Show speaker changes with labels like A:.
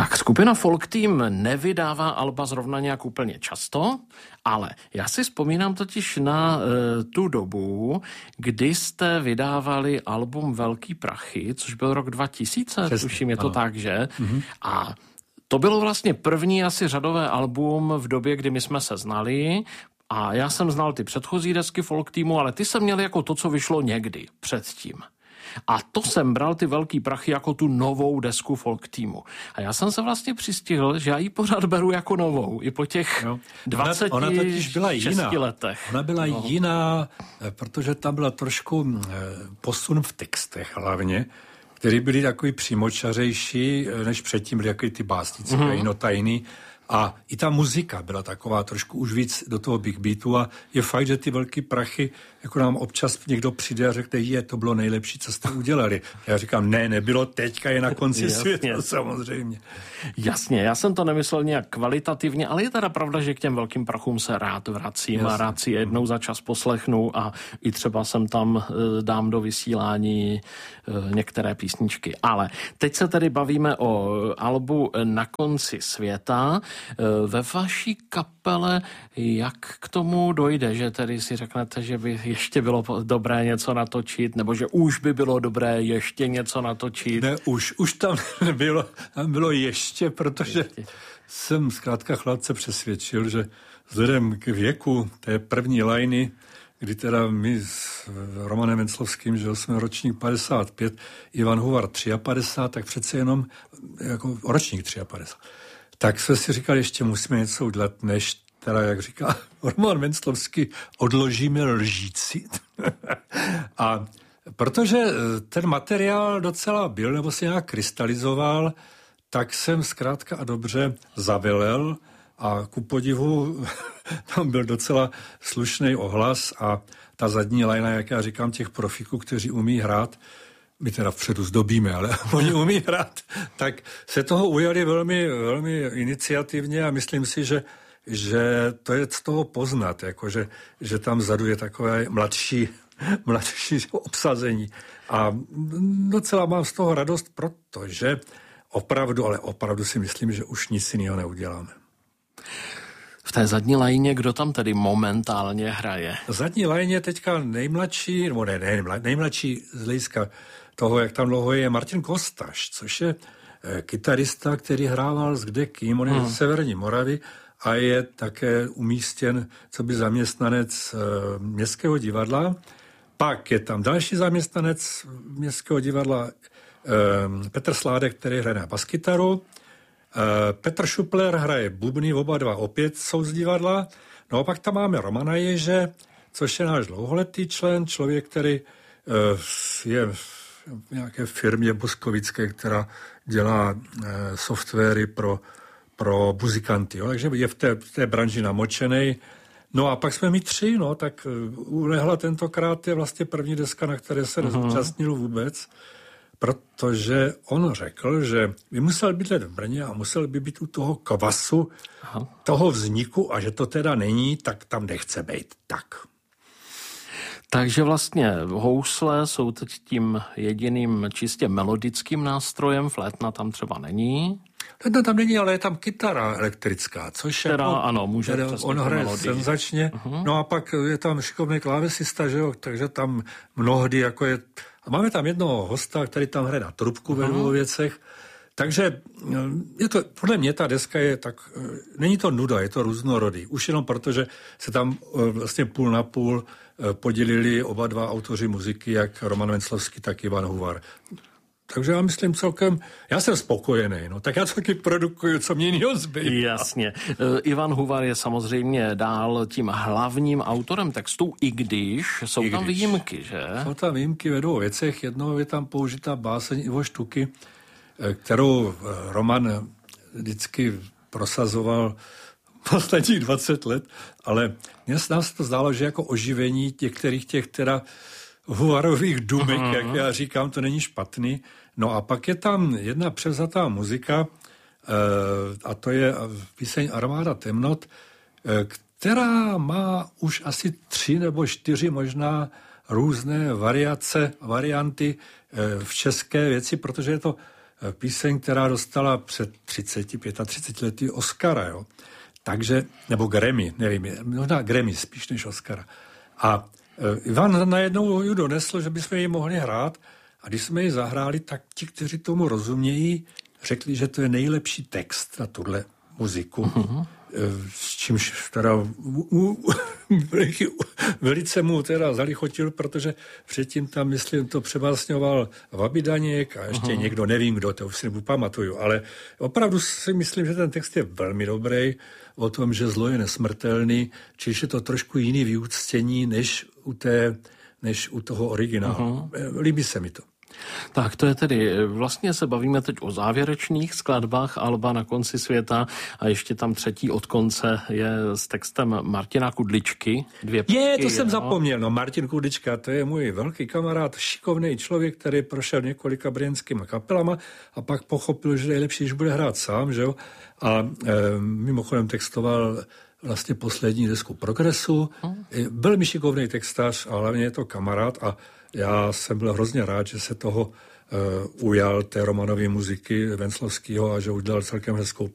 A: Tak skupina Folk Team nevydává alba zrovna nějak úplně často, ale já si vzpomínám totiž na tu dobu, kdy jste vydávali album Velký prachy, což byl rok 2000, přesně, tuším, je to tak, že? Mm-hmm. A to bylo vlastně první asi řadové album v době, kdy my jsme se znali. A já jsem znal ty předchozí desky Folk Teamu, ale ty jsem měl jako to, co vyšlo někdy předtím. A to jsem bral ty Velký prachy jako tu novou desku Folk Teamu. A já jsem se vlastně přistihl, že já ji pořád beru jako novou, i po těch 26
B: ona totiž byla jiná.
A: letech.
B: Ona byla jiná, protože tam byla trošku posun v textech hlavně, který byly takový přímočařejší, než předtím byly takový ty básnice, tajný. A i ta muzika byla taková trošku už víc do toho big beatu a je fakt, že ty Velký prachy, jako nám občas někdo přijde a řekne, to bylo nejlepší, co jste udělali. Já říkám, nebylo, teďka je na konci světa, samozřejmě.
A: Jasně, já jsem to nemyslel nějak kvalitativně, ale je teda pravda, že k těm Velkým prachům se rád vracím a rád si jednou za čas poslechnu a i třeba jsem tam dám do vysílání některé písničky. Ale teď se tedy bavíme o albu Na konci světa. Ve vaší kapele, jak k tomu dojde, že tedy si řeknete, že by ještě bylo dobré něco natočit, nebo že už by bylo dobré ještě něco natočit?
B: Ne, už tam bylo ještě, protože jsem zkrátka chladce přesvědčil, že vzhledem k věku té první lajny, kdy teda my s Romanem Venclovským, že jsme ročník 55, Ivan Huvar 53, tak přece jenom jako ročník 53. Tak jsme si říkali, ještě musíme něco udělat, než teda, jak říká Roman Venclovský, odložíme lžíci. A protože ten materiál docela byl, nebo se nějak krystalizoval, tak jsem zkrátka a dobře zavelel a ku podivu tam byl docela slušný ohlas a ta zadní lajna, jak já říkám, těch profíků, kteří umí hrát, my teda vpředu zdobíme, ale oni umí hrát, tak se toho ujali velmi, velmi iniciativně a myslím si, že to je z toho poznat, jakože, že tam vzadu je takové mladší obsazení. A docela mám z toho radost, protože opravdu si myslím, že už nic jiného neuděláme.
A: V té zadní lajně, kdo tam tedy momentálně hraje?
B: V zadní lajně teďka nejmladší, nebo nejmladší z hlediska toho, jak tam dlouho je Martin Kostaš, což je kytarista, který hrával s kdekým, on je z Severní Moravy a je také umístěn coby zaměstnanec Městského divadla. Pak je tam další zaměstnanec Městského divadla Petr Sládek, který hraje na baskytaru. Petr Šupler hraje bubny, oba dva opět jsou z divadla. No a pak tam máme Romana Ježe, což je náš dlouholetý člen, člověk, který je v nějaké firmě boskovické, která dělá softwary pro muzikanty. Jo? Takže je v té branži namočenej. No a pak jsme my tři, tak ulehla tentokrát je vlastně první deska, na které se nezúčastnil vůbec, protože on řekl, že by musel bydlet v Brně a musel by být u toho kvasu toho vzniku a že to teda není, tak tam nechce být tak.
A: Takže vlastně housle jsou teď tím jediným čistě melodickým nástrojem, flétna tam třeba není.
B: Flétna tam není, ale je tam kytara elektrická, což
A: teda, ano, může
B: on hraje senzačně. No a pak je tam šikovný klávesista, že jo, takže tam mnohdy jako je. A máme tam jednoho hosta, který tam hraje na trubku ve dvou věcech. Takže je to, podle mě ta deska je tak, není to nuda, je to různorodý. Už jenom proto, že se tam vlastně půl na půl podělili oba dva autoři muziky, jak Roman Venclovský, tak Ivan Huvar. Takže já myslím celkem, já jsem spokojený, tak já to taky produkuju, co mě jinýho zbývá.
A: Jasně. Ivan Huvar je samozřejmě dál tím hlavním autorem textu, i když jsou tam výjimky, že?
B: Jsou tam výjimky ve dvou věcech. Jednou je tam použitá báseň Ivo Štuky, kterou Roman vždycky prosazoval posledních 20 let, ale nám se to zdálo, že jako oživení některých těch teda Huvarových dumek, jak já říkám, to není špatný. No a pak je tam jedna převzatá muzika, a to je píseň Armáda temnot, která má už asi 3 nebo 4 možná různé varianty v české věci, protože je to píseň, která dostala před 35 lety Oscara, jo. Takže, nebo Grammy, nevím, možná Grammy spíš než Oscara. A Ivan najednou ji donesl, že bychom ji mohli hrát, a když jsme ji zahráli, tak ti, kteří tomu rozumějí, řekli, že to je nejlepší text na tuhle muziku. S čímž teda velice mu teda zalichotil, protože předtím tam, myslím, to přebásňoval Vabidaněk a ještě někdo, nevím kdo, to už si nepamatuju, ale opravdu si myslím, že ten text je velmi dobrý, o tom, že zlo je nesmrtelný, čiž je to trošku jiný vyúctění, než u toho originálu. Líbí se mi to.
A: Tak to je tedy, vlastně se bavíme teď o závěrečných skladbách alba Na konci světa a ještě tam třetí od konce je s textem Martina Kudličky.
B: To jsem zapomněl, no Martin Kudlička, to je můj velký kamarád, šikovný člověk, který prošel několika brněnskýma kapelama a pak pochopil, že nejlepší, když bude hrát sám, že jo, a mimochodem textoval vlastně poslední desku Progresu. Byl mi šikovný textař, ale hlavně je to kamarád a já jsem byl hrozně rád, že se toho ujal té romanové muziky Venclovského a že udělal celkem hezkou